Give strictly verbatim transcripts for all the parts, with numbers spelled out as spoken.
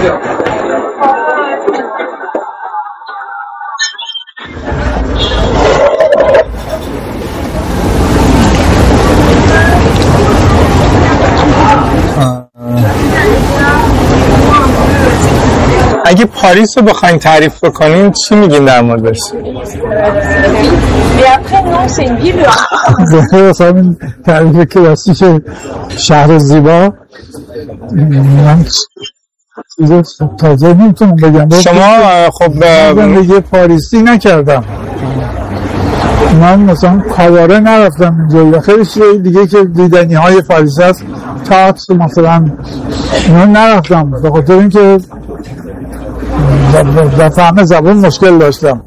اگه پاریس رو بخواین تعریف بکنین چی میگین در موردش؟ همین تعریف کلاسیک شهر زیبا من چیز تازه نمیتونم بگم. شما خب زندگی پاریسی نکردم، من مثلا کاواره نرفتم اینجا یا خیلی چیزای دیگه که دیدنی های پاریس هست، تئاتر مثلا اینا نرفتم به خاطر اینکه در فهم زبان مشکل داشتم.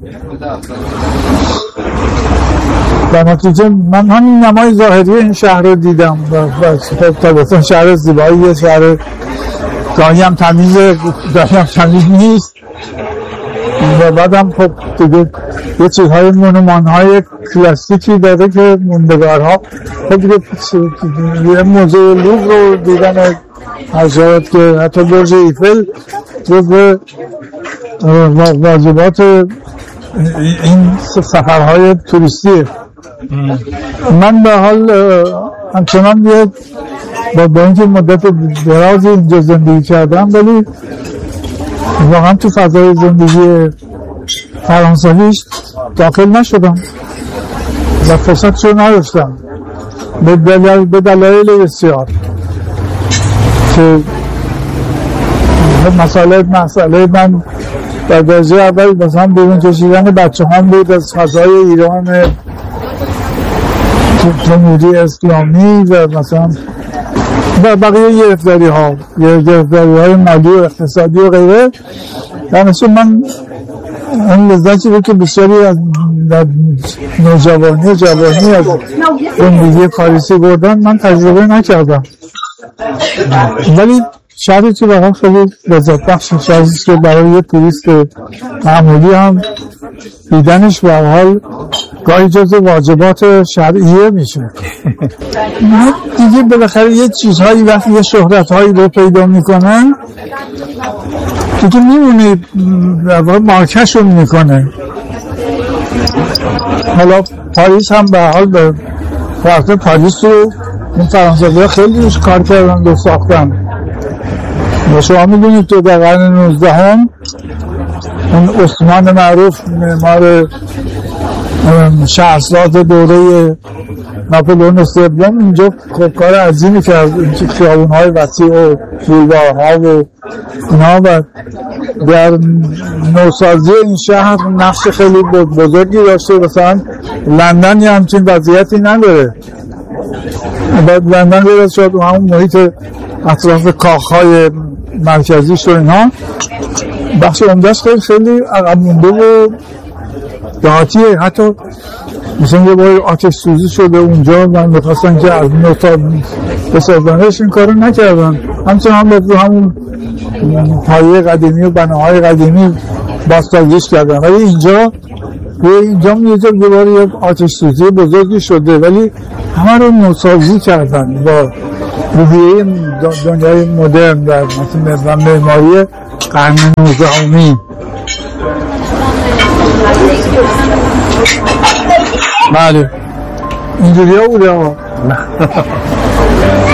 در نتیجه من همین نمای ظاهری این شهر رو دیدم و طبعا شهر زیبایی، شهر گاهی هم تمیز گاهی هم تمیز نیست و بعدم خب دیگه یه چیزهای مونومان‌های کلاسیکی داره که موندگارها خب دیگه یه موزه لوور رو دیدن حضرت که حتی برج ایفل جزو واجبات این سفرهای توریستی. من به حال همچنان یه با اینکه مدت درازی اینجا زندگی کردم ولی واقعا تو فضای زندگی فرانسویش داخل نشدم و فرصتشو نداشتم به دلایل به دلایل بسیار که مسئله مسئله من در درجه اول مثلا بیرون کشیدن بچه هم بود از فضای ایران جمهوری اسلامی و مثلا و بقیه گرفتاری ها گرفتاری های مالی و اقتصادی و غیره. همچنین من اون لذتی بود که بسیاری از نوجوانی و جوانی از زندگی پاریسی بردن من تجربه نکردم، ولی شهری که واقعا خیلی لذت بخش شهری که برای یه توریست معمولی هم دیدنش به هر حال گاهی جزو واجبات شرعیه میشه. دیگه بالاخره یه چیزهایی وقتی یه شهرت‌هایی رو پیدا میکنن دیگه میمونه مارکش رو میکنه. حالا پاریس هم به حال به فرق پاریس رو این فرانسوی‌ها خیلی روش کار کردن و ساختن. و شما میدونید تو در قرن نوزدهم اون عثمان معروف معمار شهرساز دوره ناپلئون سوم اینجا کار عظیمی کرد، اینکه خیابون‌های وسیع و بولوارها و اینا و در نوسازی این شهر نقش خیلی بزرگی داشته. مثلا لندن یه همچین وضعیتی نداره. بعد لندن بیرد شد و همون محیط اطراف کاخهای مرکزیش و اینا بخش عمده‌اش خیلی خیلی عقب مونده و دهاتیه. حتی مثلا یه بار آتش سوزی شده اونجا و میخواستن که از نوتا بسازنش، این کارو نکردن. همچنان هم با همون پایه قدیمی و بناهای قدیمی بازسازیش کردن. ولی اینجا اینجا میگه یه بار یه آتش سوزی بزرگی شده ولی همه رو نوسازی کردن با روحیه دنیای مدرن در مثلا معماری قرن نوزدهمی. بله اینجوری ها بوده ها.